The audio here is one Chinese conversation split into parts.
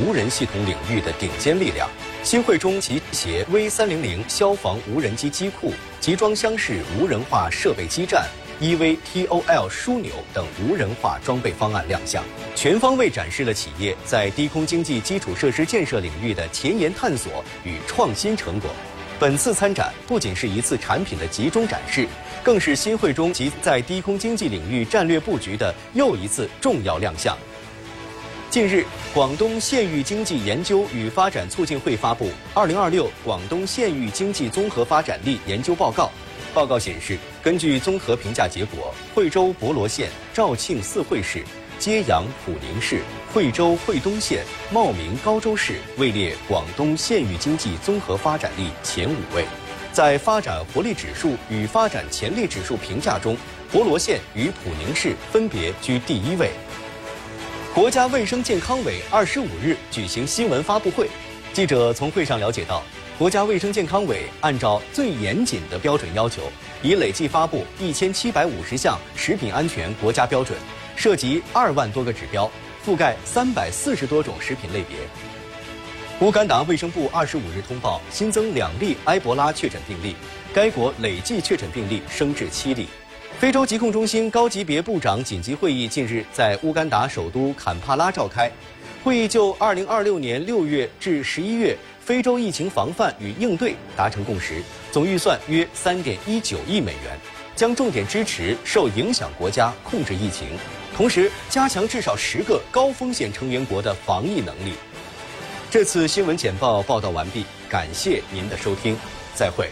无人系统领域的顶尖力量。新汇中集携 V300消防无人机机库、集装箱式无人化设备基站、EVTOL 枢纽等无人化装备方案亮相，全方位展示了企业在低空经济基础设施建设领域的前沿探索与创新成果。本次参展不仅是一次产品的集中展示，更是新汇中集在低空经济领域战略布局的又一次重要亮相。近日，广东县域经济研究与发展促进会发布《2026广东县域经济综合发展力研究报告》。报告显示，根据综合评价结果，惠州博罗县、肇庆四惠市、揭阳普宁市、惠州惠东县、茂名高州市位列广东县域经济综合发展力前5位。在发展活力指数与发展潜力指数评价中，博罗县与普宁市分别居第1位。国家卫生健康委25日举行新闻发布会，记者从会上了解到，国家卫生健康委按照最严谨的标准要求，已累计发布1750项食品安全国家标准，涉及2万多个指标，覆盖340多种食品类别。乌干达卫生部25日通报新增2例埃博拉确诊病例，该国累计确诊病例升至7例。非洲疾控中心高级别部长紧急会议近日在乌干达首都坎帕拉召开，会议就2026年6月至11月非洲疫情防范与应对达成共识，总预算约3.19亿美元，将重点支持受影响国家控制疫情，同时加强至少10个高风险成员国的防疫能力。这次新闻简报报道完毕，感谢您的收聽，再會。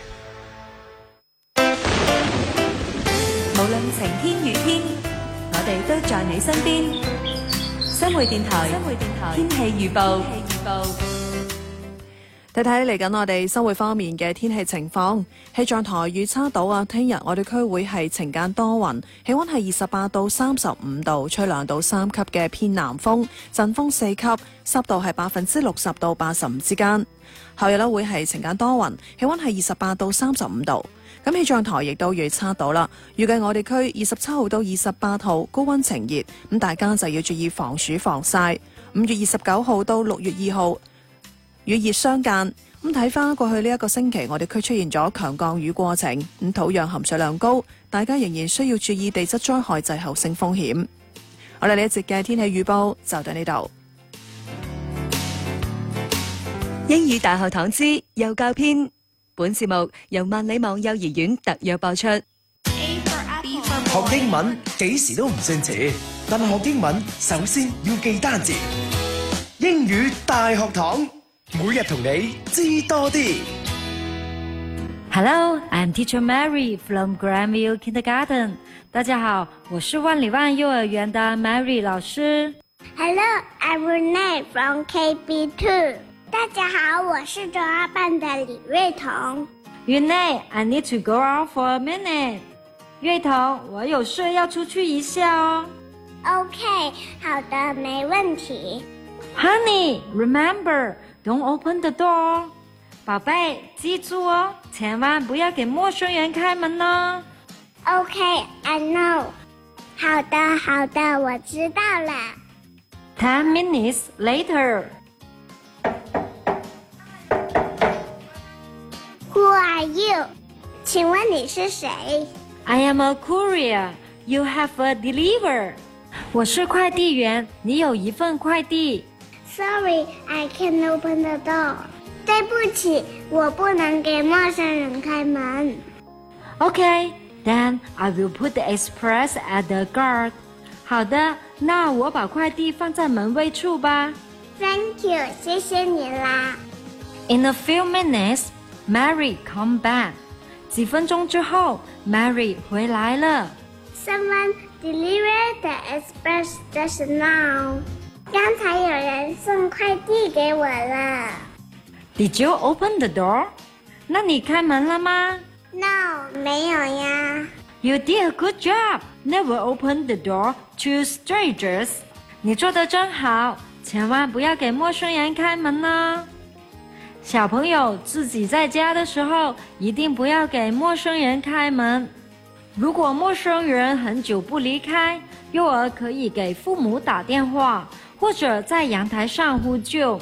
無論晴天雨天，我哋都在你身邊。新匯電台天氣預報。 睇睇嚟緊我哋新會方面嘅天氣情況，氣象台預測到啊，聽日我哋區會係晴間多雲，氣溫係28到35度，吹2到3級嘅偏南風，陣風4級，濕度係60%到85%之間。後日呢會係晴間多雲，氣溫係28到35度。咁氣象台亦都預測到啦，預計我哋區27號到28號高溫晴熱，咁大家就要注意防暑防曬。5月29號到6月2號雨熱相間。咁睇翻過去呢一個星期，我哋區出現咗強降雨過程，咁土壤含水量高，大家仍然需要注意地質災害滯後性風險。我哋呢一節嘅天氣預報就到呢度。 英語大學堂之幼教篇，本節目由萬里網幼兒園特約播出。 學英文幾時都唔算遲，但學英文首先要記單字。英語大學堂，每日同你知多啲。 Hello, I'm Teacher Mary from Grandview Kindergarten. 大家好，我是万里万幼儿園的 Mary 老師。 Hello, I'm Renee from KB2. 大家好，我是中二班的李瑞彤。 Renee, I need to go out for a minute. 瑞彤，我有事要出去一下哦。 OK, 好的，没问题。 Honey, remember, don't open the door. 宝贝，记住哦，千万不要给陌生人开门哦。 OK, I know. 好的，好的，我知道了。 10 minutes later. Who are you? 请问你是谁？ I am a courier. You have a deliver. 我是快递员，你有一份快递。 Sorry, I can't open the door. 对不起，我不能给陌生人开门。 Okay, then I will put the express at the guard. 好的，那我把快递放在门卫处吧。 Thank you, 谢谢你啦。 In a few minutes, Mary come back. 几分钟之后 ，Mary 回来了。 Someone delivered the express just now. 刚才有人送快递给我了。 Did you open the door? 那你开门了吗？ No, 没有呀。 You did a good job. Never open the door to strangers. 你做得真好，千万不要给陌生人开门哦。小朋友自己在家的时候，一定不要给陌生人开门。如果陌生人很久不离开，幼儿可以给父母打电话，或者在阳台上呼救。